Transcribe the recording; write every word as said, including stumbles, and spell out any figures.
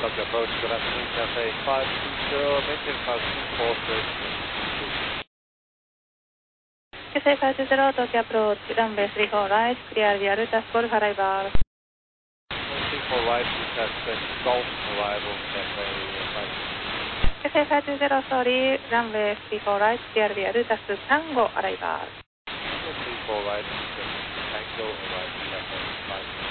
Doctor approach, good afternoon, Cafe five two zero, maintain five two four three. Cafe five two zero, Tokyo approach, runway three four right, clear via Rutas Golf arrival. three four right, Rutas Golf arrival, Cafe five. Cafe five two zero, sorry, runway three four right, clear via Rutas Tango arrival. three four right, Tango arrival, Cafe five.